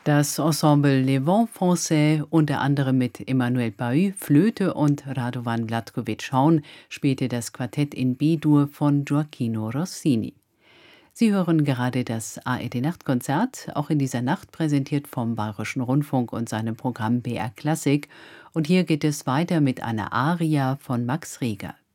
Das Ensemble Les Vents Français, unter anderem mit Emmanuel Bahut, Flöte und Radovan Vlatkovic Horn, spielte das Quartett in B-Dur von Gioacchino Rossini. Sie hören gerade das ARD-Nachtkonzert, auch in dieser Nacht präsentiert vom Bayerischen Rundfunk und seinem Programm BR Klassik. Und hier geht es weiter mit einer Aria von Max Reger.